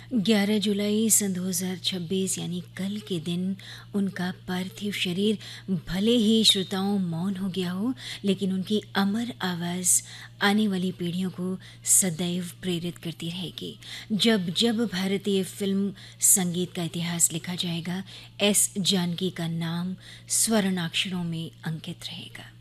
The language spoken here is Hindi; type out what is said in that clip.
11 जुलाई सन 2026 यानी कल के दिन उनका पार्थिव शरीर भले ही श्रोताओं मौन हो गया हो, लेकिन उनकी अमर आवाज़ आने वाली पीढ़ियों को सदैव प्रेरित करती रहेगी। जब जब भारतीय फिल्म संगीत का इतिहास लिखा जाएगा, एस जानकी का नाम स्वर्णाक्षरों में अंकित रहेगा।